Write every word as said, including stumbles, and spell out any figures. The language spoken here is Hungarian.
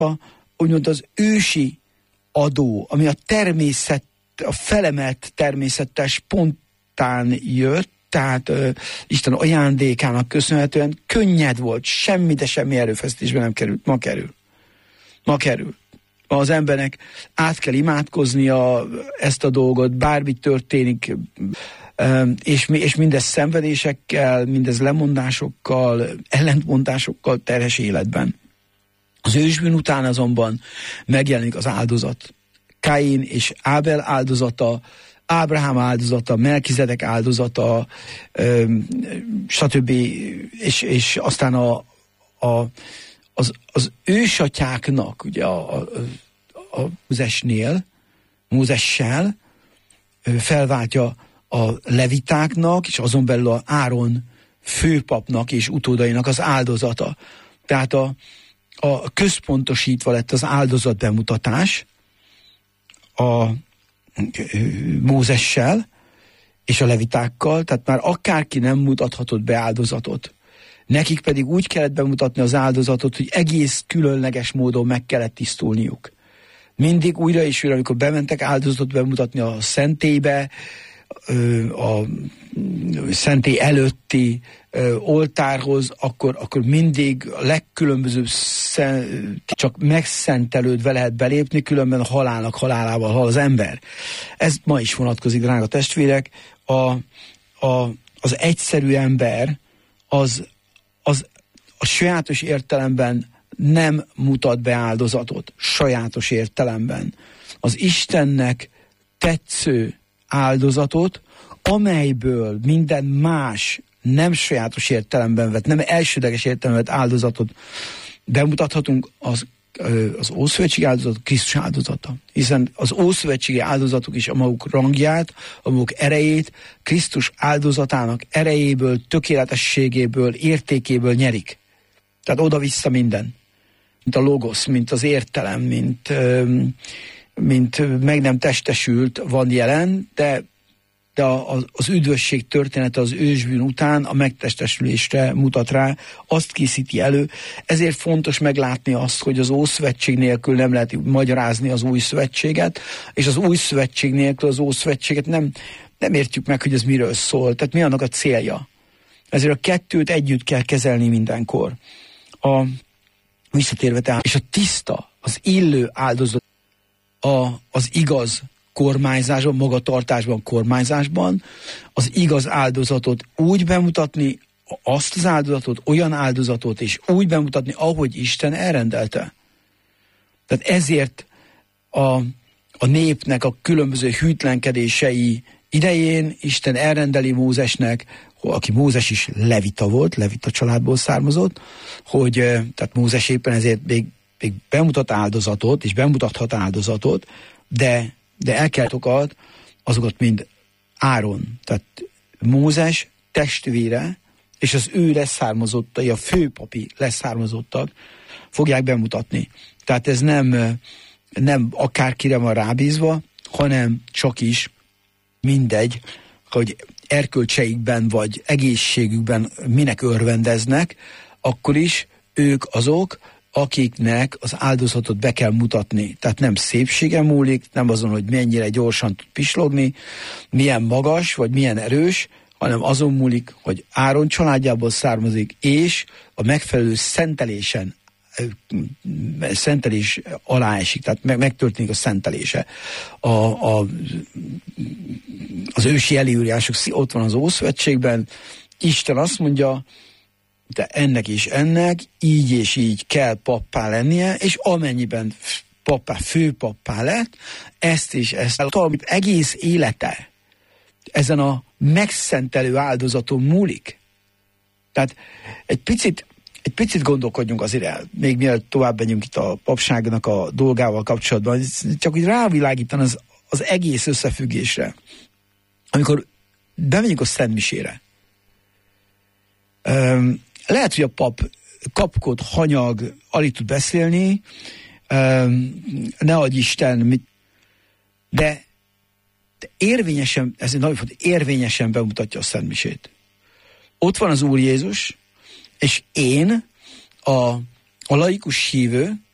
a, úgymond az ősi adó, ami a természet, a felemelt természetes spontán jött, tehát ö, Isten ajándékának köszönhetően könnyed volt, semmi, de semmi erőfeszítésben nem került. Ma kerül. Ma kerül. Ma az embernek át kell imádkoznia ezt a dolgot, bármi történik, ö, és, és mindez szenvedésekkel, mindez lemondásokkal, ellentmondásokkal terhes életben. Az ősbűn után azonban megjelenik az áldozat. Káin és Ábel áldozata, Ábrahám áldozata, Melkizedek áldozata, ö, stb. És, és aztán a, a, az, az ősatyáknak, ugye a, a, a Mózesnél, Mózessel felváltja a levitáknak, és azon belül a Áron főpapnak és utódainak az áldozata. Tehát a, a központosítva lett az áldozatbemutatás a Mózessel és a levitákkal, tehát már akárki nem mutathatott be áldozatot. Nekik pedig úgy kellett bemutatni az áldozatot, hogy egész különleges módon meg kellett tisztulniuk. Mindig újra és újra, amikor bementek áldozatot bemutatni a szentélybe, a szentély előtti oltárhoz, akkor, akkor mindig a legkülönbözőbb szen, csak megszentelődve lehet belépni, különben a halálnak halálával hal az ember. Ez ma is vonatkozik, drága testvérek. A, a, az egyszerű ember az, az a sajátos értelemben nem mutat be áldozatot. Sajátos értelemben. Az Istennek tetsző áldozatot, amelyből minden más nem sajátos értelemben vett, nem elsődleges értelemben vett áldozatot bemutathatunk, az, az ószövetségi áldozat, Krisztus áldozata. Hiszen az ószövetségi áldozatok is a maguk rangját, a maguk erejét Krisztus áldozatának erejéből, tökéletességéből, értékéből nyerik. Tehát oda-vissza minden. Mint a logosz, mint az értelem, mint, mint meg nem testesült van jelen, de de az üdvösség története az ősbűn után a megtestesülésre mutat rá, azt készíti elő. Ezért fontos meglátni azt, hogy az Ószövetség nélkül nem lehet magyarázni az Új Szövetséget, és az Új Szövetség nélkül az Ószövetséget nem, nem értjük meg, hogy ez miről szól. Tehát mi annak a célja. Ezért a kettőt együtt kell kezelni mindenkor. A visszatérve tehát, és a tiszta, az illő áldozat, a, az igaz kormányzásban, magatartásban, kormányzásban, az igaz áldozatot úgy bemutatni, azt az áldozatot, olyan áldozatot, és úgy bemutatni, ahogy Isten elrendelte. Tehát ezért a, a népnek a különböző hűtlenkedései idején Isten elrendeli Mózesnek, aki Mózes is levita volt, levita családból származott, hogy tehát Mózes éppen ezért még, még bemutat áldozatot, és bemutathat áldozatot, de de el kell tokat, azokat mind Áron, tehát Mózes testvére, és az ő leszármazottai, a főpapi leszármazottak fogják bemutatni. Tehát ez nem, nem akárkire van rábízva, hanem csak is mindegy, hogy erkölcseikben vagy egészségükben minek örvendeznek, akkor is ők azok, akiknek az áldozatot be kell mutatni. Tehát nem szépsége múlik, nem azon, hogy mennyire gyorsan tud pislogni, milyen magas, vagy milyen erős, hanem azon múlik, hogy Áron családjából származik, és a megfelelő szentelésen, szentelés alá esik, tehát megtörténik a szentelése. A, a, az ősi előírások ott van az Ószövetségben, Isten azt mondja, de ennek és ennek így és így kell pappá lennie, és amennyiben pappá, főpappá lett, ezt és ezt, amit egész élete ezen a megszentelő áldozaton múlik. Tehát egy picit, egy picit gondolkodjunk azért el, még mielőtt tovább menjünk itt a papságnak a dolgával kapcsolatban, csak úgy rávilágítani az, az egész összefüggésre. Amikor bemegyünk a szentmisére, um, lehet, hogy a pap kapkod, hanyag, alig tud beszélni, ne adj Isten, mit, de, de érvényesen, ez egy nagyon fontos, érvényesen bemutatja a szentmisét. Ott van az Úr Jézus, és én, a, a laikus hívő,